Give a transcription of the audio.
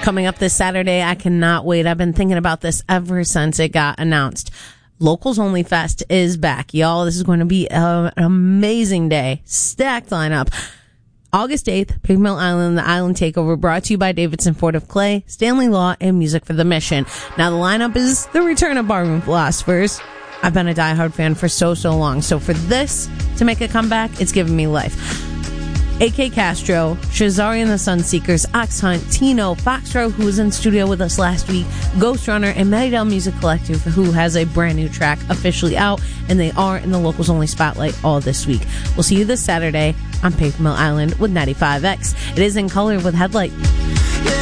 Coming up this Saturday, I cannot wait. I've been thinking about this ever since it got announced. Locals Only Fest is back, y'all. This is going to be an amazing day. Stacked lineup. August 8th, Pig Mill Island, the Island Takeover, brought to you by Davidson Ford of Clay, Stanley Law, and Music for the Mission. Now, the lineup is the return of Barroom Philosophers. I've been a diehard fan for so long, so for this to make a comeback, it's given me life. A.K. Castro, Shazari and the Sunseekers, Ox Hunt, Tino, Foxtrot, who was in studio with us last week, Ghost Runner, and Maddydale Music Collective, who has a brand new track officially out, and they are in the Locals Only Spotlight all this week. We'll see you this Saturday on Paper Mill Island with 95X. It is in color with Headlight.